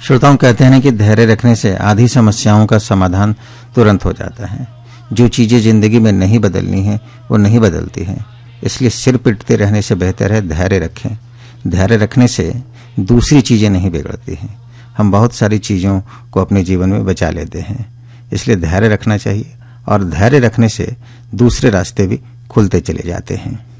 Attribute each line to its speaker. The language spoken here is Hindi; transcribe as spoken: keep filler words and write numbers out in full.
Speaker 1: श्रोताओं कहते हैं कि धैर्य रखने से आधी समस्याओं का समाधान तुरंत हो जाता है। जो चीजें जिंदगी में नहीं बदलनी है वो नहीं बदलती हैं, इसलिए सिर पिटते रहने से बेहतर है धैर्य रखें। धैर्य रखने से दूसरी चीजें नहीं बिगड़ती हैं। हम बहुत सारी चीजों को अपने जीवन में बचा लेते हैं, इसलिए धैर्य रखना चाहिए और धैर्य रखने से दूसरे रास्ते भी खुलते चले जाते हैं।